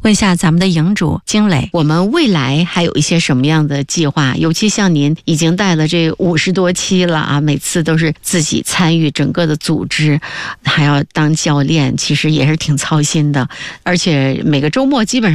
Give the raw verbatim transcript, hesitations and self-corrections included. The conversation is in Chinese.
问一下咱们的营主经纬，我们未来还有一些什么样的计划？尤其像您已经带了这五十多期了啊，每次都是自己参与整个的组织，还要当教练，其实也是挺操心的，而且每个周末基本上